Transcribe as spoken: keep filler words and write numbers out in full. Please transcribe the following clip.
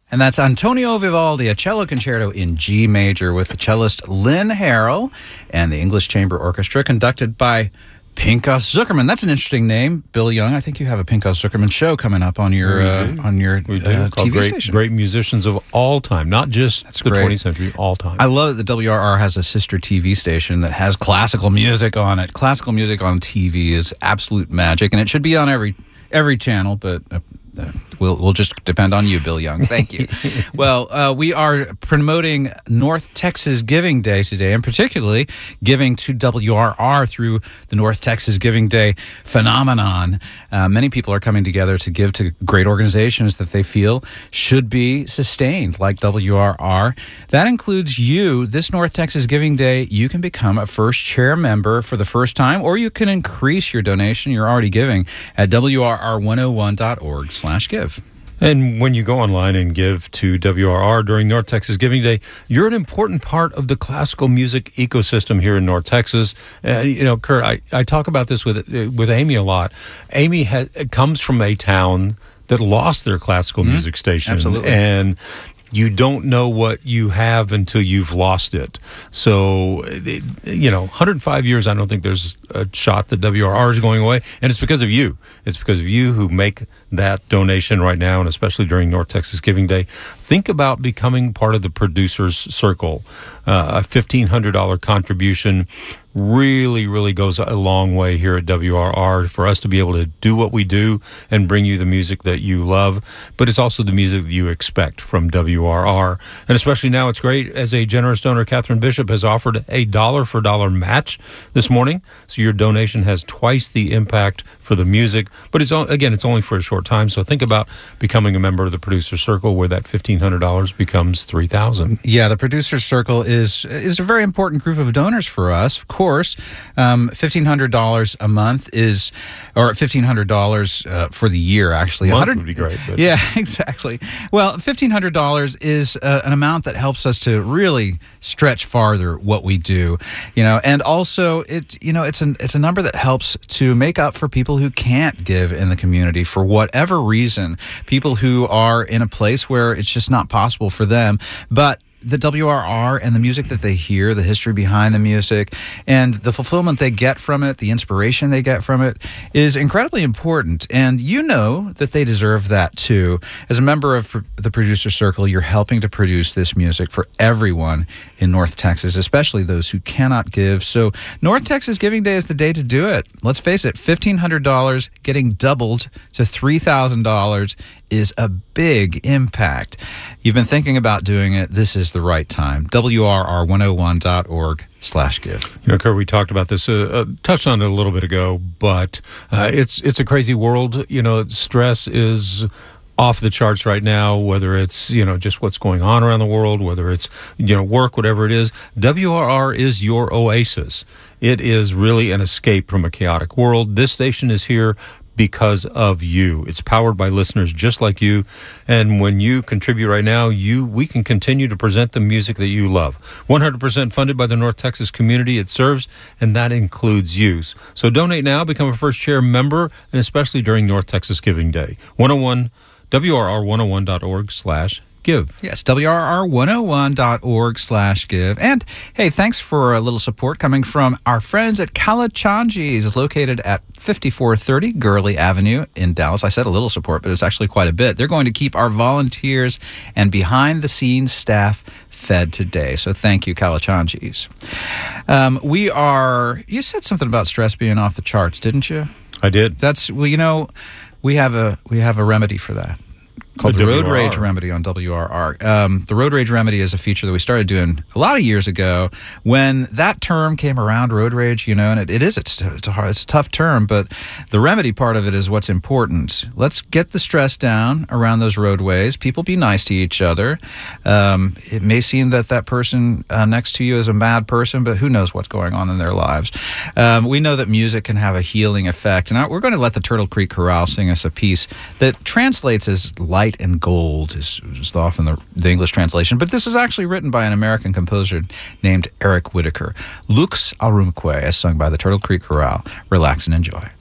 And that's Antonio Vivaldi, a cello concerto in G major with the cellist Lynn Harrell and the English Chamber Orchestra, conducted by Pinchas Zukerman. That's an interesting name, Bill Young. I think you have a Pinchas Zukerman show coming up on your uh, on your we do. Uh, T V great, station. Great musicians of all time, not just That's the great. twentieth century, all time. I love that the W R R has a sister T V station that has classical music on it. Classical music on T V is absolute magic, and it should be on every every channel, but uh, uh, we'll we'll just depend on you, Bill Young. Thank you. Well, uh, we are promoting North Texas Giving Day today, and particularly giving to W R R through the North Texas Giving Day phenomenon. Uh, many people are coming together to give to great organizations that they feel should be sustained, like W R R. That includes you. This North Texas Giving Day, you can become a first chair member for the first time, or you can increase your donation you're already giving at W R R one oh one dot org slash give. And when you go online and give to W R R during North Texas Giving Day, you're an important part of the classical music ecosystem here in North Texas. Uh, you know, Kurt, I, I talk about this with with Amy a lot. Amy has, comes from a town that lost their classical mm-hmm. music station. Absolutely. And you don't know what you have until you've lost it. So, you know, one hundred five years, I don't think there's a shot that W R R is going away. And it's because of you. It's because of you who make that donation right now, and especially during North Texas Giving Day. Think about becoming part of the Producers Circle. Uh, a fifteen hundred dollars contribution really, really goes a long way here at W R R for us to be able to do what we do and bring you the music that you love, but it's also the music that you expect from W R R. And especially now, it's great as a generous donor, Catherine Bishop has offered a dollar for dollar match this morning, so your donation has twice the impact for the music, but it's again, it's only for a short time, so think about becoming a member of the Producer Circle where that fifteen hundred dollars becomes three thousand dollars. Yeah, the Producer Circle is is a very important group of donors for us. Of course, um, fifteen hundred dollars a month is, or fifteen hundred dollars uh, for the year, actually. A month would be great. But. Yeah, exactly. Well, fifteen hundred dollars is uh, an amount that helps us to really stretch farther what we do, you know, and also it, you know, it's an it's a number that helps to make up for people who can't give in the community for whatever reason, people who are in a place where it's just not possible for them, but the W R R and the music that they hear, the history behind the music, and the fulfillment they get from it, the inspiration they get from it, is incredibly important. And you know that they deserve that too. As a member of the Producer Circle, you're helping to produce this music for everyone in North Texas, especially those who cannot give. So North Texas Giving Day is the day to do it. Let's face it, fifteen hundred dollars getting doubled to three thousand dollars is a big impact. You've been thinking about doing it. This is the right time. W R R one oh one dot org slash give. You know, Kurt, we talked about this, uh, uh, touched on it a little bit ago, but uh, it's it's a crazy world. You know, stress is off the charts right now, whether it's, you know, just what's going on around the world, whether it's, you know, work, whatever it is. W R R is your oasis. It is really an escape from a chaotic world. This station is here because of you. It's powered by listeners just like you. And when you contribute right now, you we can continue to present the music that you love. one hundred percent funded by the North Texas community it serves, and that includes you. So donate now, become a first chair member, and especially during North Texas Giving Day. one oh one, W R R one oh one dot org slash give. Yes, W R R one oh one dot org slash give. And, hey, thanks for a little support coming from our friends at Kalachanji's, located at fifty-four thirty Gurley Avenue in Dallas. I said a little support, but it's actually quite a bit. They're going to keep our volunteers and behind-the-scenes staff fed today. So thank you, Kalachanji's. Um, we are... You said something about stress being off the charts, didn't you? I did. That's... Well, you know, we have a we have a remedy for that, called the, the Road Rage Remedy on W R R. Um, the Road Rage Remedy is a feature that we started doing a lot of years ago. When that term came around, road rage, you know, and it, it is, it's, it's, a hard, it's a tough term, but the remedy part of it is what's important. Let's get the stress down around those roadways. People be nice to each other. Um, it may seem that that person uh, next to you is a bad person, but who knows what's going on in their lives. Um, we know that music can have a healing effect, and we're going to let the Turtle Creek Chorale sing us a piece that translates as light and gold is, is often the, the English translation, but this is actually written by an American composer named Eric Whitacre. Lux Arumque, as sung by the Turtle Creek Chorale. Relax and enjoy.